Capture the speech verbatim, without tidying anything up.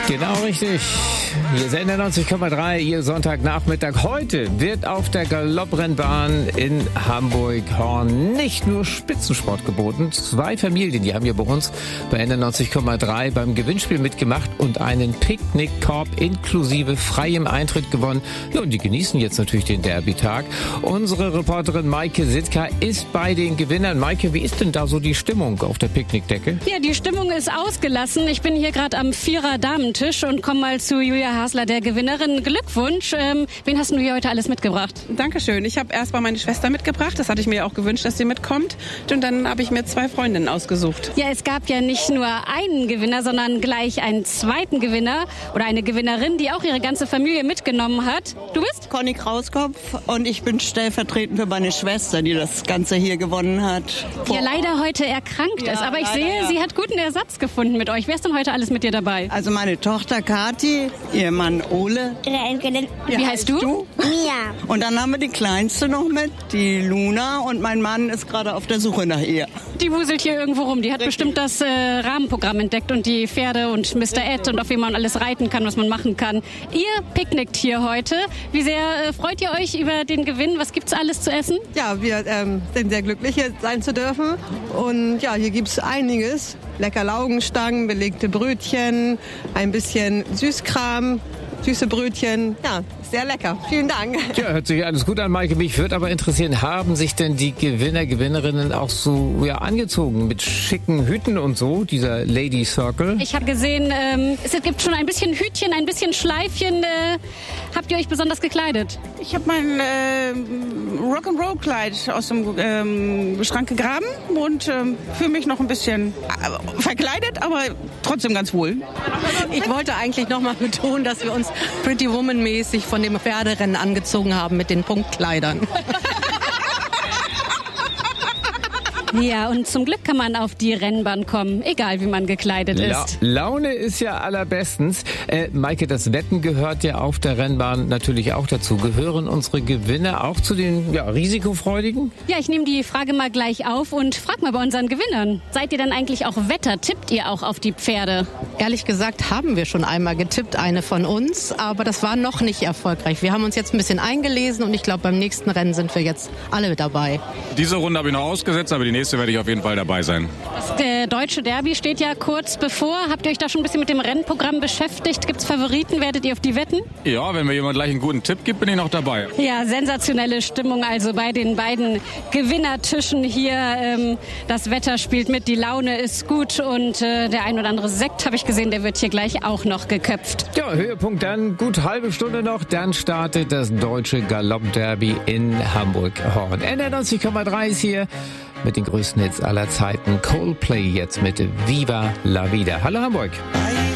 Genau richtig. Hier ist neunzig Komma drei, Ihr Sonntagnachmittag. Heute wird auf der Galopprennbahn in Hamburg-Horn nicht nur Spitzensport geboten. Zwei Familien, die haben hier bei uns bei neunzig Komma drei beim Gewinnspiel mitgemacht und einen Picknickkorb inklusive freiem Eintritt gewonnen. Ja, und die genießen jetzt natürlich den Derby-Tag. Unsere Reporterin Maike Sitka ist bei den Gewinnern. Maike, wie ist denn da so die Stimmung auf der Picknickdecke? Ja, die Stimmung ist ausgelassen. Ich bin hier gerade am Vierer-Damentisch und komme mal zu Julia Hasler, der Gewinnerin. Glückwunsch. Ähm, wen hast du hier heute alles mitgebracht? Dankeschön. Ich habe erst mal meine Schwester mitgebracht. Das hatte ich mir auch gewünscht, dass sie mitkommt. Und dann habe ich mir zwei Freundinnen ausgesucht. Ja, es gab ja nicht nur einen Gewinner, sondern gleich einen zweiten Gewinner oder eine Gewinnerin, die auch ihre ganze Familie mitgenommen hat. Du bist? Conny Krauskopf und ich bin stellvertretend für meine Schwester, die das Ganze hier gewonnen hat. Die ja leider heute erkrankt Ja, ist. Aber ich leider, sehe, ja. sie hat guten Ersatz gefunden mit euch. Wer ist denn heute alles mit dir dabei? Also meine Tochter Kathi, ihr Mann Ole. Wie heißt du? Mia. Und dann haben wir die Kleinste noch mit, die Luna. Und mein Mann ist gerade auf der Suche nach ihr. Die wuselt hier irgendwo rum. Die hat bestimmt das äh, Rahmenprogramm entdeckt und die Pferde und Mister Ed und auf wie man alles reiten kann, was man machen kann. Ihr picknickt hier heute. Wie sehr äh, freut ihr euch über den Gewinn? Was gibt's alles zu essen? Ja, wir ähm, sind sehr glücklich, hier sein zu dürfen. Und ja, hier gibt's einiges. Lecker Laugenstangen, belegte Brötchen, ein bisschen Süßkram, süße Brötchen. Ja, sehr lecker. Vielen Dank. Ja, hört sich alles gut an, Maike. Mich würde aber interessieren, haben sich denn die Gewinner, Gewinnerinnen auch so ja, angezogen mit schicken Hüten und so, dieser Lady Circle? Ich habe gesehen, ähm, es gibt schon ein bisschen Hütchen, ein bisschen Schleifchen. Äh, habt ihr euch besonders gekleidet? Ich habe mein äh, Rock'n'Roll-Kleid aus dem ähm, Schrank gegraben und ähm, fühle mich noch ein bisschen äh, verkleidet, aber trotzdem ganz wohl. Ich wollte eigentlich noch mal betonen, dass wir uns Pretty Woman-mäßig von dem Pferderennen angezogen haben mit den Punktkleidern. Ja, und zum Glück kann man auf die Rennbahn kommen, egal wie man gekleidet La- ist. Laune ist ja allerbestens. Äh, Maike, das Wetten gehört ja auf der Rennbahn natürlich auch dazu. Gehören unsere Gewinner auch zu den ja, Risikofreudigen? Ja, ich nehme die Frage mal gleich auf und frag mal bei unseren Gewinnern. Seid ihr denn eigentlich auch Wetter? Tippt ihr auch auf die Pferde? Ehrlich gesagt haben wir schon einmal getippt, eine von uns, aber das war noch nicht erfolgreich. Wir haben uns jetzt ein bisschen eingelesen und ich glaube, beim nächsten Rennen sind wir jetzt alle mit dabei. Diese Runde habe ich noch ausgesetzt, aber die nächste werde ich auf jeden Fall dabei sein. Das äh, deutsche Derby steht ja kurz bevor. Habt ihr euch da schon ein bisschen mit dem Rennprogramm beschäftigt? Gibt's Favoriten? Werdet ihr auf die wetten? Ja, wenn mir jemand gleich einen guten Tipp gibt, bin ich noch dabei. Ja, sensationelle Stimmung also bei den beiden Gewinnertischen hier. Ähm, das Wetter spielt mit, die Laune ist gut und äh, der ein oder andere Sekt, habe ich gesehen, der wird hier gleich auch noch geköpft. Ja, Höhepunkt dann, gut halbe Stunde noch, dann startet das deutsche Galopp-Derby in Hamburg-Horn. neunzig Komma drei ist hier mit den größten Hits aller Zeiten. Coldplay jetzt mit Viva la Vida. Hallo Hamburg.